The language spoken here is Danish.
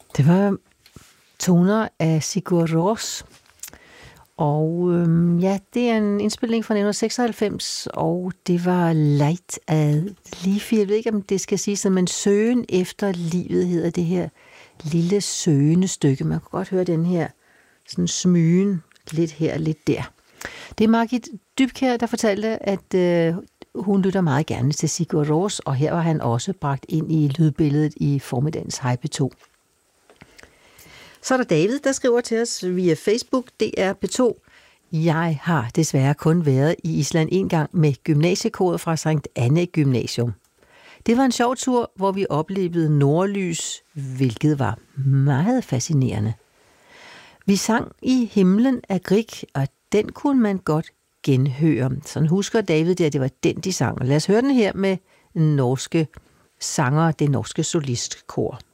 Det var toner af Sigur Rós. Og det er en indspilning fra 1996, og det var Leit af Lífi. Jeg ved ikke, om det skal siges, men Søgen efter livet hedder det her lille søgende stykke. Man kan godt høre den her sådan smygen lidt her og lidt der. Det er Margit Dybkjær, der fortalte, at hun lytter meget gerne til Sigur Rós, og her var han også bragt ind i lydbilledet i formiddagens Hej P2. Så er der David, der skriver til os via Facebook, DR P2. Jeg har desværre kun været i Island en gang med gymnasiekoret fra Sankt Anne Gymnasium. Det var en sjov tur, hvor vi oplevede nordlys, hvilket var meget fascinerende. Vi sang i himlen af Grieg, og den kunne man godt genhøre. Sådan husker David det, at det var den, de sang. Lad os høre den her med norske sanger, det norske solistkor.